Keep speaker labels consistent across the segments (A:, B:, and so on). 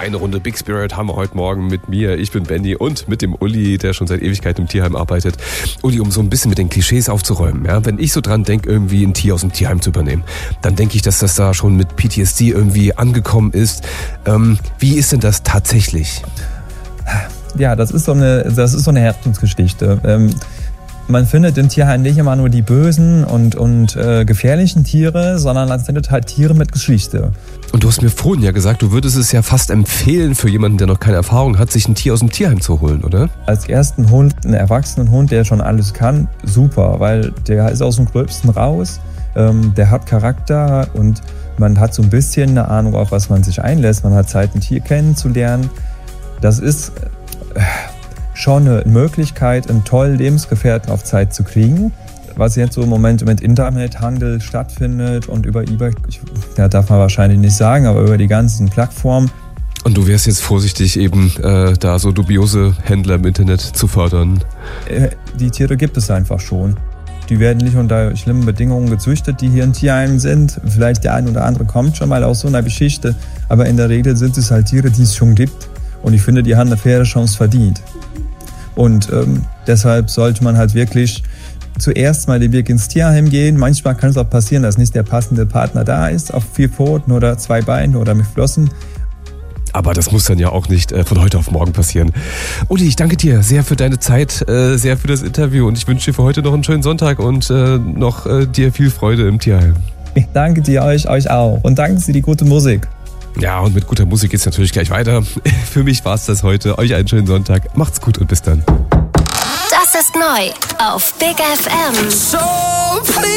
A: Eine Runde Big Spirit haben wir heute Morgen mit mir. Ich bin Benny und mit dem Uli, der schon seit Ewigkeit im Tierheim arbeitet. Uli, um so ein bisschen mit den Klischees aufzuräumen. Ja? Wenn ich so dran denke, irgendwie ein Tier aus dem Tierheim zu übernehmen, dann denke ich, dass das da schon mit PTSD irgendwie angekommen ist. Wie ist denn das tatsächlich?
B: Ja, das ist so eine Herzensgeschichte. Man findet im Tierheim nicht immer nur die bösen und gefährlichen Tiere, sondern man findet halt Tiere mit Geschichte.
A: Und du hast mir vorhin ja gesagt, du würdest es ja fast empfehlen für jemanden, der noch keine Erfahrung hat, sich ein Tier aus dem Tierheim zu holen, oder?
B: Als ersten Hund, einen erwachsenen Hund, der schon alles kann, super, weil der ist aus dem Gröbsten raus, der hat Charakter und man hat so ein bisschen eine Ahnung, auf was man sich einlässt. Man hat Zeit, ein Tier kennenzulernen. Das ist schon eine Möglichkeit, einen tollen Lebensgefährten auf Zeit zu kriegen. Was jetzt so im Moment mit Internethandel stattfindet und über eBay, darf man wahrscheinlich nicht sagen, aber über die ganzen Plattformen.
A: Und du wärst jetzt vorsichtig, eben da so dubiose Händler im Internet zu fördern?
B: Die Tiere gibt es einfach schon. Die werden nicht unter schlimmen Bedingungen gezüchtet, die hier in Tierheimen sind. Vielleicht der ein oder andere kommt schon mal aus so einer Geschichte, aber in der Regel sind es halt Tiere, die es schon gibt. Und ich finde, die haben eine faire Chance verdient. Und deshalb sollte man halt wirklich zuerst mal den Weg ins Tierheim gehen. Manchmal kann es auch passieren, dass nicht der passende Partner da ist, auf 4 Pfoten oder 2 Beinen oder mit Flossen.
A: Aber das muss dann ja auch nicht von heute auf morgen passieren. Uli, ich danke dir sehr für deine Zeit, sehr für das Interview und ich wünsche dir für heute noch einen schönen Sonntag und noch dir viel Freude im Tierheim.
B: Ich danke dir, euch auch und danke für die gute Musik.
A: Ja, und mit guter Musik geht's natürlich gleich weiter. Für mich war's das heute. Euch einen schönen Sonntag. Macht's gut und bis dann.
C: Das ist neu auf Big FM.
D: So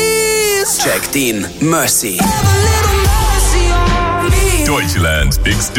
D: please,
E: Jack Dean, Mercy.
D: have a little mercy on me.
F: Deutschlands Big